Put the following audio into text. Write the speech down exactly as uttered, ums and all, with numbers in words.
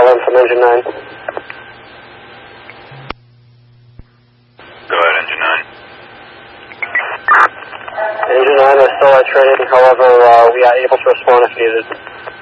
call in from Engine nine. Go ahead, Engine nine. Engine nine is still at training, however, uh, we are able to respond if needed.